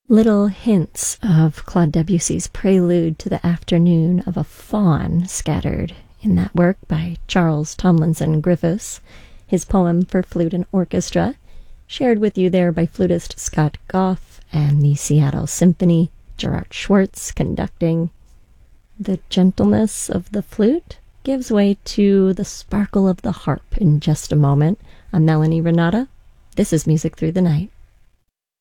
Little hints of Claude Debussy's prelude to the afternoon of a faun scattered in that work by Charles Tomlinson Griffiths, his poem for flute and orchestra, shared with you there by flutist Scott Goff and the Seattle Symphony, Gerard Schwartz conducting. The gentleness of the flute gives way to the sparkle of the harp in just a moment. I'm Melanie Renata. This is Music Through the Night.